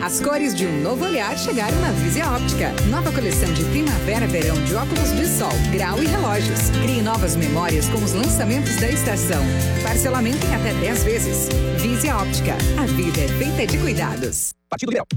As cores de um novo olhar chegaram na Visia Óptica. Nova coleção de primavera-verão de óculos de sol, grau e relógios. Crie novas memórias com os lançamentos da estação. Parcelamento em até 10 vezes. Visia Óptica. A vida é feita de cuidados. Partido Liberal.